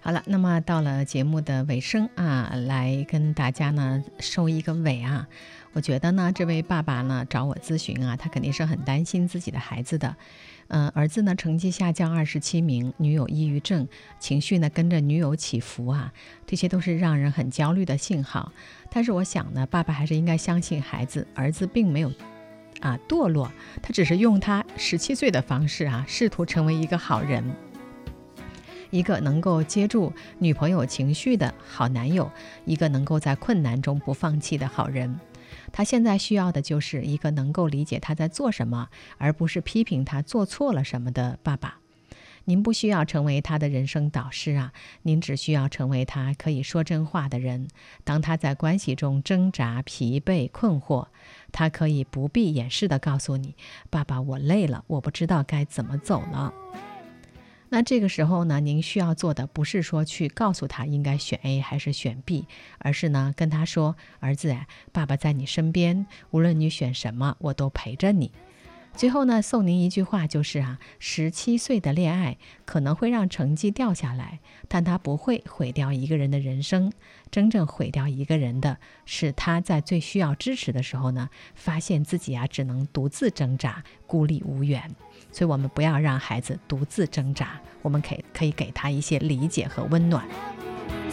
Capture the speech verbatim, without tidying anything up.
好了，那么到了节目的尾声啊，来跟大家呢收一个尾啊。我觉得呢，这位爸爸呢找我咨询啊，他肯定是很担心自己的孩子的。嗯、呃，儿子呢成绩下降二十七名，女友抑郁症，情绪呢跟着女友起伏啊，这些都是让人很焦虑的信号。但是我想呢，爸爸还是应该相信孩子，儿子并没有啊堕落，他只是用他十七岁的方式啊，试图成为一个好人。一个能够接住女朋友情绪的好男友，一个能够在困难中不放弃的好人。他现在需要的就是一个能够理解他在做什么，而不是批评他做错了什么的爸爸。您不需要成为他的人生导师啊，您只需要成为他可以说真话的人。当他在关系中挣扎、疲惫、困惑，他可以不必掩饰地告诉你：爸爸，我累了，我不知道该怎么走了。那这个时候呢，您需要做的不是说去告诉他应该选 A 还是选 B， 而是呢跟他说：儿子啊，爸爸在你身边，无论你选什么，我都陪着你。最后呢，送您一句话，就是啊，十七岁的恋爱可能会让成绩掉下来，但它不会毁掉一个人的人生。真正毁掉一个人的是他在最需要支持的时候呢，发现自己啊只能独自挣扎，孤立无援。所以我们不要让孩子独自挣扎，我们可以可以给他一些理解和温暖。